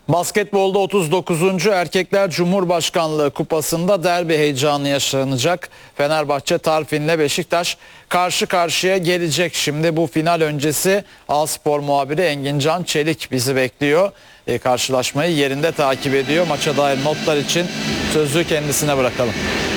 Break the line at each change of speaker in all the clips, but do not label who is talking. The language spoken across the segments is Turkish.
Basketbolda 39. Erkekler Cumhurbaşkanlığı Kupası'nda derbi heyecanı yaşanacak. Fenerbahçe Tarfin'le Beşiktaş karşı karşıya gelecek. Şimdi bu final öncesi A-Spor muhabiri Engin Can Çelik bizi bekliyor. Karşılaşmayı yerinde takip ediyor. Maça dair notlar için sözü kendisine bırakalım.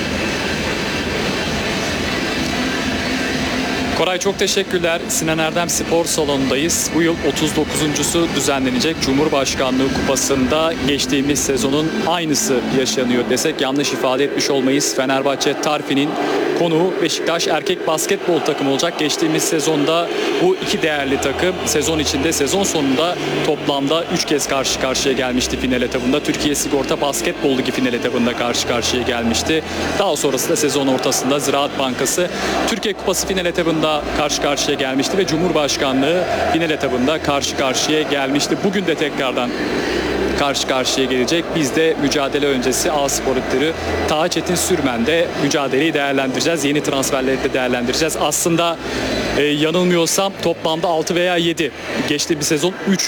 Koray, çok teşekkürler. Sinan Erdem Spor Salonu'ndayız. Bu yıl 39.sü düzenlenecek Cumhurbaşkanlığı Kupası'nda geçtiğimiz sezonun aynısı yaşanıyor desek yanlış ifade etmiş olmayız. Fenerbahçe Tarfin'in konuğu Beşiktaş erkek basketbol takımı olacak. Geçtiğimiz sezonda bu iki değerli takım sezon içinde, sezon sonunda toplamda 3 kez karşı karşıya gelmişti final etabında. Türkiye Sigorta Basketbol Ligi final etabında karşı karşıya gelmişti. Daha sonrasında sezon ortasında Ziraat Bankası Türkiye Kupası final etabında karşı karşıya gelmişti ve Cumhurbaşkanlığı final etabında karşı karşıya gelmişti. Bugün de tekrardan karşı karşıya gelecek. Biz de mücadele öncesi A-Spor Editörü Taha Çetin Sürmen'de mücadeleyi değerlendireceğiz. Yeni transferleri de değerlendireceğiz. Aslında yanılmıyorsam toplamda 6 veya 7. Geçtiğimiz sezon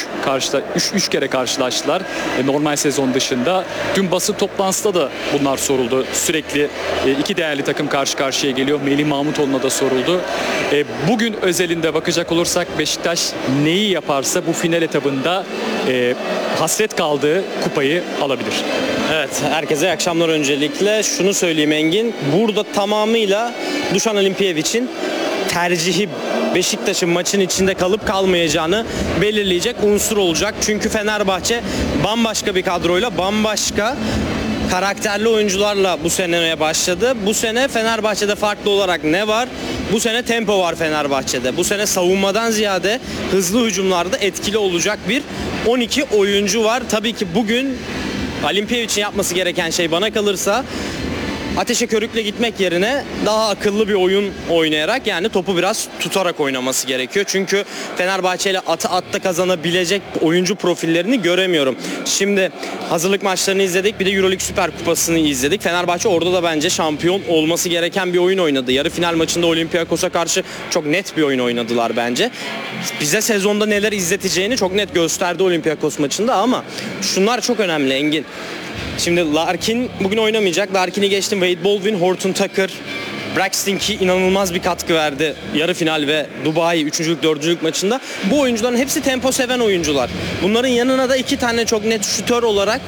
3 kere karşılaştılar. Normal sezon dışında. Dün basın toplantısında da bunlar soruldu. Sürekli iki değerli takım karşı karşıya geliyor. Melih Mahmutoğlu'na da soruldu. Bugün özelinde bakacak olursak Beşiktaş neyi yaparsa bu final etabında hasret kaldığı kupayı alabilir.
Evet, herkese iyi akşamlar öncelikle. Şunu söyleyeyim Engin, burada tamamıyla Dušan Olimpijevic'in tercihi Beşiktaş'ın maçın içinde kalıp kalmayacağını belirleyecek unsur olacak. Çünkü Fenerbahçe bambaşka bir kadroyla, bambaşka karakterli oyuncularla bu seneye başladı. Bu sene Fenerbahçe'de farklı olarak ne var? Bu sene tempo var Fenerbahçe'de. Bu sene savunmadan ziyade hızlı hücumlarda etkili olacak bir 12 oyuncu var. Tabii ki bugün Olimpijevic'in yapması gereken şey bana kalırsa ateşe körükle gitmek yerine daha akıllı bir oyun oynayarak, yani topu biraz tutarak oynaması gerekiyor. Çünkü Fenerbahçe ile atta kazanabilecek oyuncu profillerini göremiyorum. Şimdi hazırlık maçlarını izledik, bir de Euroleague Süper Kupası'nı izledik. Fenerbahçe orada da bence şampiyon olması gereken bir oyun oynadı. Yarı final maçında Olympiakos'a karşı çok net bir oyun oynadılar bence. Bize sezonda neler izleteceğini çok net gösterdi Olympiakos maçında, ama şunlar çok önemli Engin. Şimdi Larkin bugün oynamayacak. Larkin'i geçtim. Wade Baldwin, Horton Tucker, Braxton Key inanılmaz bir katkı verdi yarı final ve Dubai 3. 4. maçında. Bu oyuncuların hepsi tempo seven oyuncular. Bunların yanına da 2 tane çok net şutör olarak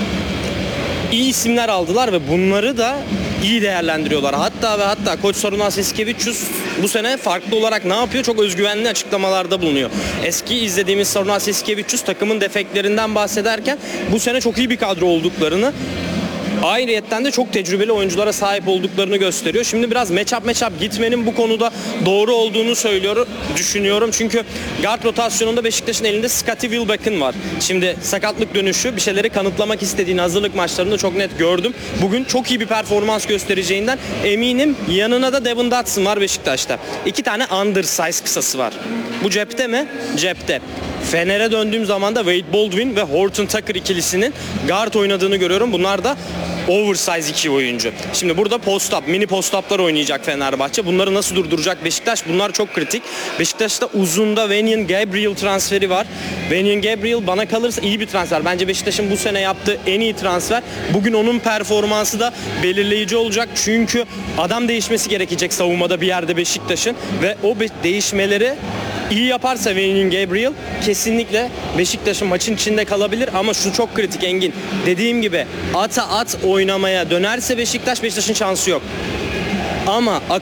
iyi isimler aldılar ve bunları da iyi değerlendiriyorlar. Hatta Koç Sarunas Jasikevičius bu sene farklı olarak ne yapıyor? Çok özgüvenli açıklamalarda bulunuyor. Eski izlediğimiz Sarunas Jasikevičius takımın defeklerinden bahsederken bu sene çok iyi bir kadro olduklarını, ayrıyetten de çok tecrübeli oyunculara sahip olduklarını gösteriyor. Şimdi biraz match up gitmenin bu konuda doğru olduğunu düşünüyorum. Çünkü guard rotasyonunda Beşiktaş'ın elinde Scottie Wilbeck'in var. Şimdi sakatlık dönüşü bir şeyleri kanıtlamak istediğini hazırlık maçlarında çok net gördüm. Bugün çok iyi bir performans göstereceğinden eminim. Yanına da Devin Dotson var Beşiktaş'ta. 2 tane undersize kısası var. Bu cepte mi? Cepte. Fener'e döndüğüm zaman da Wade Baldwin ve Horton Tucker ikilisinin guard oynadığını görüyorum. Bunlar da oversize 2 oyuncu. Şimdi burada post-up, mini post-up'lar oynayacak Fenerbahçe. Bunları nasıl durduracak Beşiktaş? Bunlar çok kritik. Beşiktaş'ta uzunda Wenyen Gabriel transferi var. Wenyen Gabriel bana kalırsa iyi bir transfer. Bence Beşiktaş'ın bu sene yaptığı en iyi transfer. Bugün onun performansı da belirleyici olacak. Çünkü adam değişmesi gerekecek savunmada bir yerde Beşiktaş'ın ve o değişmeleri İyi yaparsa Wenyen Gabriel kesinlikle Beşiktaş'ın maçın içinde kalabilir, ama şu çok kritik Engin. Dediğim gibi at oynamaya dönerse Beşiktaş'ın şansı yok. Ama